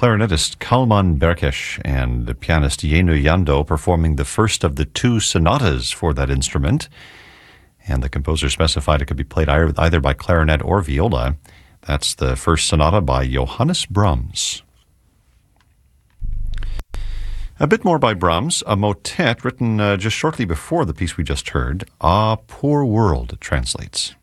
clarinetist Kalman Berkesh and the pianist Yenu Yando performing the first of the two sonatas for that instrument. And the composer specified it could be played either by clarinet or viola. That's the first sonata by Johannes Brahms. A bit more by Brahms, a motet written just shortly before the piece we just heard, Ah, Poor World, it translates.